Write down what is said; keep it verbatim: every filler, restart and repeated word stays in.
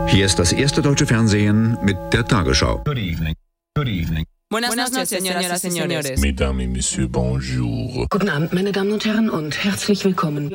Hier ist das erste deutsche Fernsehen mit der Tagesschau. Good evening. Good evening. Buenas, Buenas noches, señoras y señores. Mesdames et Messieurs, bonjour. Guten Abend, meine Damen und Herren, und herzlich willkommen.